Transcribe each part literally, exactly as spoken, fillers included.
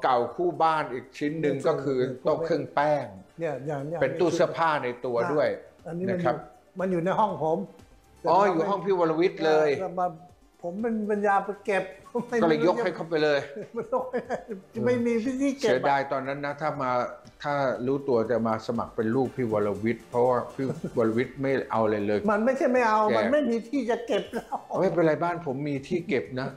เก่าคู่บ้านอีกชิ้นหนึ่งก็คือโต๊ะเครื่องแป้งเนี่ยอย่างนี้เป็นตู้เสื้อผ้าในตัวด้วยนะครับมันอยู่ในห้องผมอ๋ออยู่ห้องพี่วรวิทย์เลยผมเป็นปัญญาไปเก็บก็เลยยกให้เขาไปเลยไม่มีที่เก็บเสียดายตอนนั้นนะถ้ามาถ้ารู้ตัวจะมาสมัครเป็นลูกพี่วรวิทย์เพราะว่าพี่วรวิทย์ไม่เอาเลยเลยมันไม่ใช่ไม่เอามันไม่มีที่จะเก็บแล้วไม่เป็นไรบ้านผมมีที่เก็บนะ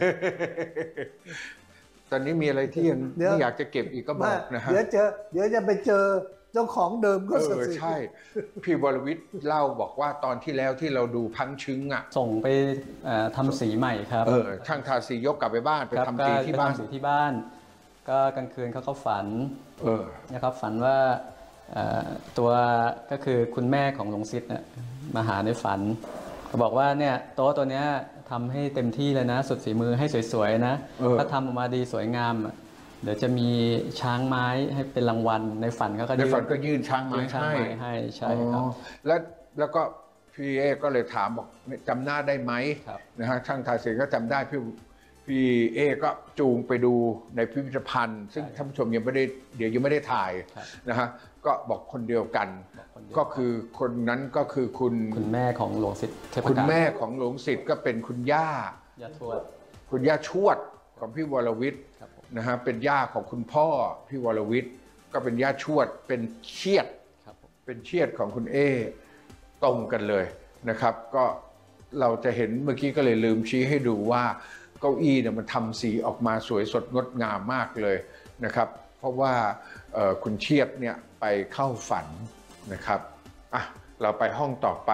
ตอนนี้มีอะไรที่ยังไม่อยากจะเก็บอีกก็บอกนะฮะเดี๋ยวเจอเดี๋ยวจะไปเจอเจ้าของเดิมก็เออใช่พี่วรวิทย์เล่าบอกว่าตอนที่แล้วที่เราดูพังชึ้งอ่ะส่งไปทำสีใหม่ครับเออช่างทาสียกกลับไปบ้านไปทำสีที่บ้านสีที่บ้านก็กลางคืนเขาก็ฝันเออนะครับฝันว่าตัวก็คือคุณแม่ของหลวงศิษย์เนี่ยมาหาในฝันเขาบอกว่าเนี่ยโต๊ะตัวเนี้ยทำให้เต็มที่เลยนะสุดฝีมือให้สวยๆนะถ้าทำออกมาดีสวยงามเดี๋ยวจะมีช้างไม้ให้เป็นรางวัลในฝันเขาก็ในฝันก็ยื่นช้างไม้ให้ให้ใช่ครับแล้วแล้วก็พี่เอก็เลยถามบอกจำหน้าได้ไหมนะฮะช่างทาสีก็จำได้พี่พี่เอก็จูงไปดูในพิพิธภัณฑ์ซึ่งท่านผู้ชมยังไม่ได้เดี๋ยวยังไม่ได้ถ่ายนะฮะก็บอกคนเดียวกันก็คือคนนั้นก็คือคุณคุณแม่ของหลวงศิษย์คุณแม่ของหลวงศิษย์ก็เป็นคุณย่าย่าทวดคุณย่าชวดของพี่วรวิทย์นะฮะเป็นย่าของคุณพ่อพี่วรวิทย์ก็เป็นย่าชวดเป็นเชียดเป็นเชียดของคุณเอตรงกันเลยนะครับก็เราจะเห็นเมื่อกี้ก็เลยลืมชี้ให้ดูว่าเก้าอี้เนี่ยมันทำสีออกมาสวยสดงดงามมากเลยนะครับเพราะว่าคุณเชียดเนี่ยไปเข้าฝันนะครับอ่ะเราไปห้องต่อไป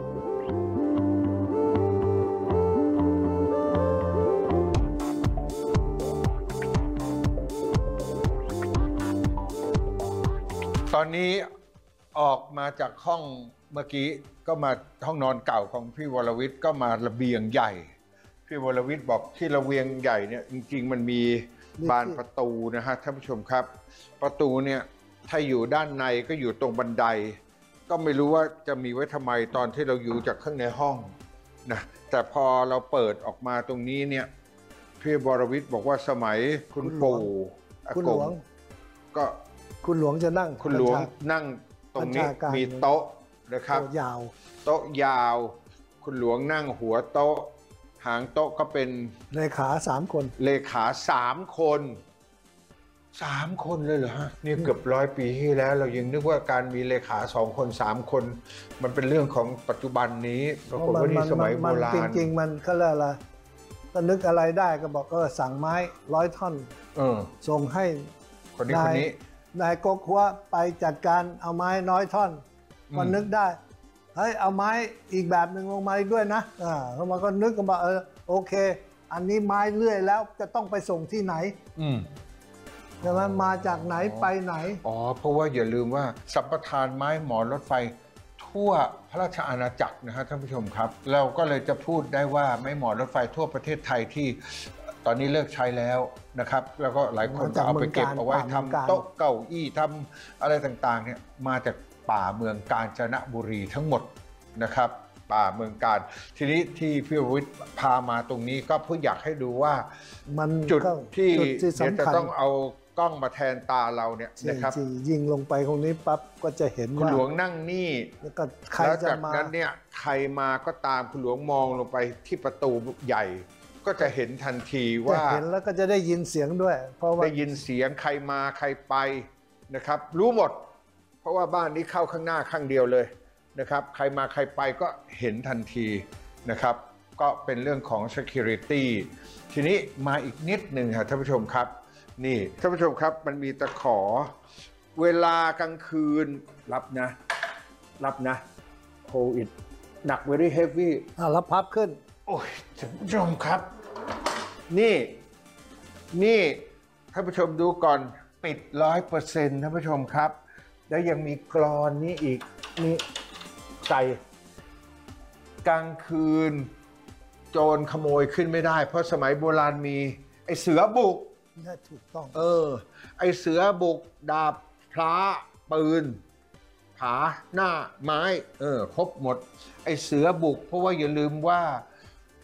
ตอนนี้ออกมาจากห้องเมื่อกี้ก็มาห้องนอนเก่าของพี่วรวิทย์ก็มาระเบียงใหญ่พี่วรวิทย์บอกที่ระเบียงใหญ่เนี่ยจริงๆมันมีบานประตูนะฮะท่านผู้ชมครับประตูเนี่ยถ้าอยู่ด้านในก็อยู่ตรงบันไดก็ไม่รู้ว่าจะมีไว้ทำไมตอนที่เราอยู่จากข้างในห้องนะแต่พอเราเปิดออกมาตรงนี้เนี่ยพี่วรวิทย์บอกว่าสมัยคุณปู่คุณหลวงก็คุณหลวงจะนั่งคุณหลวงนั่งตรงนี้มีโต๊ะนะครับโต๊ะยาวโต๊ะยาวคุณหลวงนั่งหัวโต๊ะหางโต๊ะก็เป็นเลขาสามคนเลขาสามคนสามคนเลยเหรอฮะนี่เกือบร้อยปีที่แล้วเรายังนึกว่าการมีเลขาสองคนสามคนมันเป็นเรื่องของปัจจุบันนี้ปรากฏว่านี่สมัยโบราณจริงๆมันก็เรียกอะไรก็นึกอะไรได้ก็บอกก็สั่งไม้ร้อยท่อนส่งให้คนนี้คนนี้นายกกว่าไปจัดการเอาไม้น้อยท่อนมันนึกได้เฮ้ยเอาไม้อีกแบบหนึ่งลงมาอีกด้วยนะอ่าเขามาก็นึกกันว่าเออโอเคอันนี้ไม้เลื่อยแล้วจะต้องไปส่งที่ไหนอืมใช่ไหมมาจากไหนไปไหนอ๋อเพราะว่าอย่าลืมว่าสัมปทานไม้หมอนรถไฟทั่วพระราชอาณาจักรนะฮะท่านผู้ชมครับเราก็เลยจะพูดได้ว่าไม้หมอนรถไฟทั่วประเทศไทยที่ตอนนี้เลิกใช้แล้วนะครับแล้วก็หลายคนก็เอาไปเก็บเอาไว้ทำโต๊ะเก้าอี้ทำอะไรต่างๆเนี่ยมาจากป่าเมืองกาญจนบุรีทั้งหมดนะครับป่าเมืองกาญทีนี้ที่พี่วิทย์พามาตรงนี้ก็เพื่ออยากให้ดูว่ามันจุดที่เดี๋ยวจะต้องเอากล้องมาแทนตาเราเนี่ยนะครับยิงลงไปตรงนี้ปั๊บก็จะเห็นคุณหลวงนั่งนี่แล้วจากนั้นเนี่ยใครมาก็ตามคุณหลวงมองลงไปที่ประตูใหญ่ก็จะเห็นทันทีว่าเห็นแล้วก็จะได้ยินเสียงด้วยเพราะว่าได้ยินเสียงใครมาใครไปนะครับรู้หมดเพราะว่าบ้านนี้เข้าข้างหน้าข้างเดียวเลยนะครับใครมาใครไปก็เห็นทันทีนะครับก็เป็นเรื่องของ security ทีนี้มาอีกนิดหนึ่งครับท่านผู้ชมครับนี่ท่านผู้ชมครับมันมีตะขอเวลากลางคืนรับนะรับนะ hold it หนัก very heavy อ่ะรับพับขึ้นโอ้ยท่านผู้ชมครับนี่นี่ท่านผู้ชมดูก่อนปิดร้อยเปอร์เซ็นต์ท่านผู้ชมครับแล้วยังมีกรอนนี้อีกนี่ใส่กลางคืนโจรขโมยขึ้นไม่ได้เพราะสมัยโบราณมีไอเสือบุกน่าถูกต้องเออไอเสือบุกดาบพระปืนผาหน้าไม้เออครบหมดไอเสือบุกเพราะว่าอย่าลืมว่า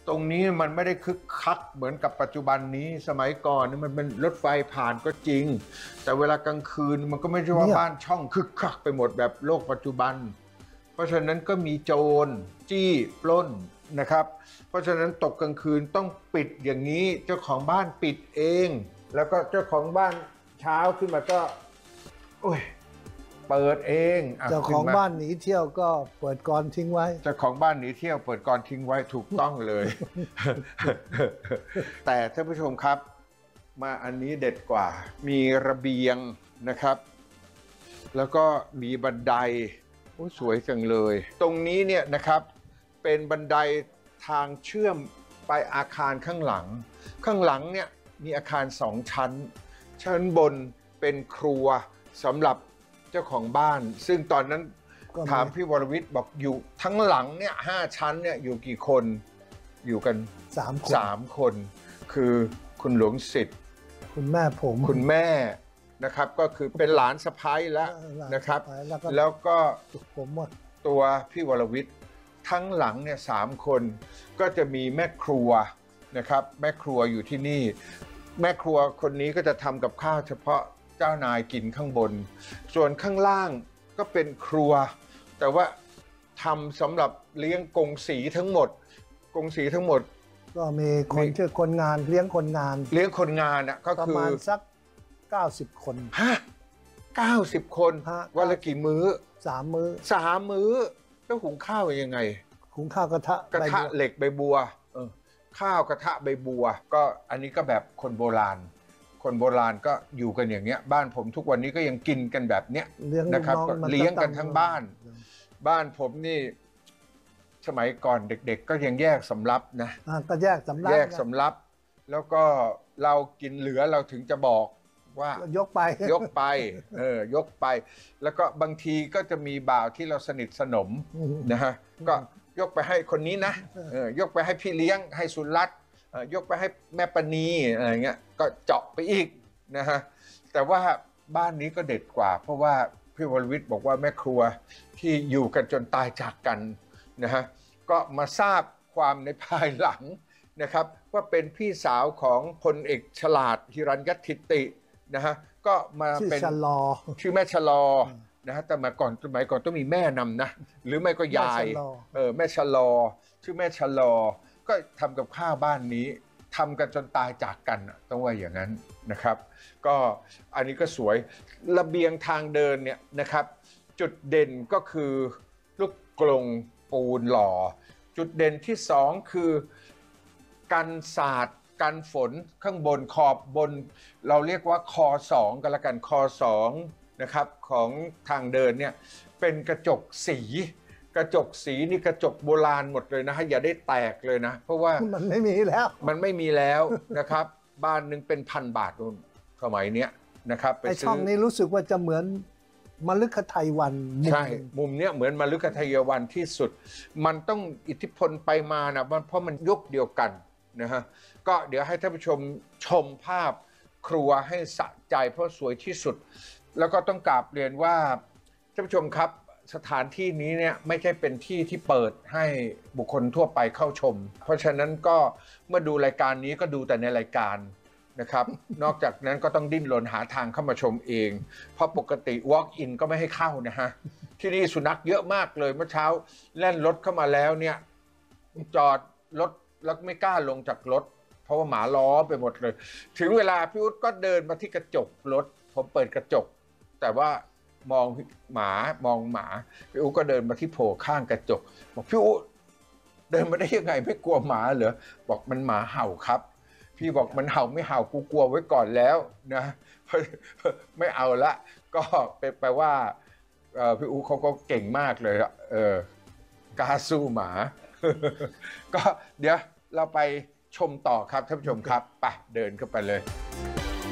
ตรงนี้มันไม่ได้คึกคักเหมือนกับปัจจุบันนี้สมัยก่อนนี่มันเป็นรถไฟผ่านก็จริง แต่เวลากลางคืนมันก็ไม่ใช่ว่าเนี่ยบ้านช่องคึกคักไปหมดแบบโลกปัจจุบัน เพราะฉะนั้นก็มีโจรจี้ปล้นนะครับ เพราะฉะนั้นตกกลางคืนต้องปิดอย่างนี้เจ้าของบ้านปิดเอง แล้วก็เจ้าของบ้านเช้าขึ้นมาก็โอ้ยเปิดเองะเจ้าของขึ้มบ้านหนีเที่ยวก็เปิดกรทิ้งไว้เจ้าของบ้านหนีเที่ยวเปิดกรทิ้งไว้ถูกต้องเลย แต่ท่านผู้ชมครับมาอันนี้เด็ดกว่า มีระเบียงนะครับ แล้วก็มีบันไดโอ้สวยจังเลย ตรงนี้เนี่ยนะครับเป็นบันไดทางเชื่อมไปอาคารข้างหลัง ข้างหลังเนี่ยมีอาคารสองชั้น ชั้นบนเป็นครัวสำหรับเจ้าของบ้าน ซึ่งตอนนั้นก็มีถามพี่วรวิทย์บอกอยู่ทั้งหลังเนี่ยห้าชั้นเนี่ยอยู่กี่คนอยู่กันสามคนสามคน คือคุณหลวงสิทธิ์คุณแม่ผมคุณแม่นะครับก็คือเป็นหลานสะพ้ายแล้วเออหลานนะครับสะใภ้แล้วก็แล้วก็ผมหมดตัวพี่วรวิทย์ทั้งหลังเนี่ยสามคนก็จะมีแม่ครัวนะครับแม่ครัวอยู่ที่นี่ แม่ครัวคนนี้ก็จะทำกับข้าวเฉพาะเจ้านายกินข้างบน ส่วนข้างล่างก็เป็นครัว แต่ว่าทำสำหรับเลี้ยงกงสีทั้งหมดกงสีทั้งหมดก็มีคนมีช่วยคนงานเลี้ยงคนงานเลี้ยงคนงานอ่ะก็ประคือมาณสักเก้าสิบคนฮะเก้าสิบคนฮะวันละกี่มื้อสามมื้อสามมื้อแล้วหุงข้าวยังไงหุงข้าวกระทะกระทะใบบัวเหล็กใบบัวเออข้าวกระทะใบบัว ก็อันนี้ก็แบบคนโบราณ คนโบราณก็อยู่กันอย่างเงี้ย บ้านผมทุกวันนี้ก็ยังกินกันแบบเนี้ยเลี้ยงลูนะกครับน้องก็มันเลี้ยงกันตั้ทั้งบ้าน บ้านผมนี่ สมัยก่อนเด็กๆ ก็ยังแยกสำรับนะอ่าก็แยกสำรับแยกสำรับ แล้วก็เรากินเหลือเราถึงจะบอกว่ายกไปยกไป เออยกไป แล้วก็บางทีก็จะมีบ่าวที่เราสนิทสนมอืมนะฮะ ก็ยกไปให้คนนี้นะเออยกไปให้พี่เลี้ยง ให้สุรัตน์เอ่อยกไปให้แม่ปณีอะไรเงี้ย ก็เจาะไปอีกนะฮะ แต่ว่าบ้านนี้ก็เด็ดกว่า เพราะว่าพี่วรวิทย์บอกว่าแม่ครัวที่อยู่กันจนตายจากกันนะฮะ ก็มาทราบความในภายหลังนะครับว่าเป็นพี่สาวของพลเอกฉลาดฮิรัญยทิตินะฮะก็มาชื่อเป็นชะลอชื่อแม่ชะลอนะฮะแต่มาก่อนสมัยก่อนต้องมีแม่นำนะหรือไม่ก็ยายแม่ชะลอเออแม่ชะลอ ชื่อแม่ชะลอ ก็ทำกับข้าวบ้านนี้ทำกันจนตายจากกันน่ะต้องว่าอย่างนั้นนะครับ ก็อันนี้ก็สวยระเบียงทางเดินเนี่ยนะครับ จุดเด่นก็คือลูกกลงปูนหล่อ จุดเด่นที่สองคือกันศาสตร์กันฝนข้างบนขอบบน เราเรียกว่าคอสองกันละกันคอสองนะครับของทางเดินเนี่ยเป็นกระจกสี กระจกสีนี่กระจกโบราณหมดเลยนะฮะอย่าได้แตกเลยนะ เพราะว่ามันไม่มีแล้วมันไม่มีแล้วนะครับ บ้านหนึ่งเป็นพันบาทนู่นสมัยเนี้ยนะครับไปไอซื้ช่องนี้รู้สึกว่าจะเหมือนมฤคไทยวันมุมใช่หนึ่งมุมเนี้ยเหมือนมฤคทายวันที่สุด มันต้องอิทธิพลไปมานะมันเพราะมันยุคเดียวกันนะฮะก็เดี๋ยวให้ท่านผู้ชมชมภาพครัวให้สะใจเพราะสวยที่สุด แล้วก็ต้องกราบเรียนว่าท่านผู้ชมครับสถานที่นี้เนี่ยไม่ใช่เป็นที่ที่เปิดให้บุคคลทั่วไปเข้าชม เพราะฉะนั้นก็เมื่อดูรายการนี้ก็ดูแต่ในรายการนะครับ นอกจากนั้นก็ต้องดิ้นรนหาทางเข้ามาชมเอง เพราะปกติ walk in ก็ไม่ให้เข้านะฮะ ที่นี่สุนัขเยอะมากเลยเมื่อเช้าแล่นรถเข้ามาแล้วเนี่ยจอดรถแล้วไม่กล้าลงจากรถ เพราะว่าหมาล้อไปหมดเลย ถึงเวลาพี่อุ๊ดก็เดินมาที่กระจกรถผมเปิดกระจก แต่ว่ามองหมามองหมาพี่อุ๊ดก็เดินมาที่โผล่ข้างกระจกบอกพี่อุ๊ดเดินมาได้ยังไงไม่กลัวหมาเหรอบอกมันหมาเห่าครับ พี่บอกมันเห่าไม่เห่ากูกลัวไว้ก่อนแล้วนะไม่เอาละก็เป็นแปลว่าพี่อู๋เขาก็เก่งมากเลยเออกล้าสู้หมา ก็เดี๋ยวเราไปชมต่อครับท่านผู้ชมครับไปเดินเข้าไปเลย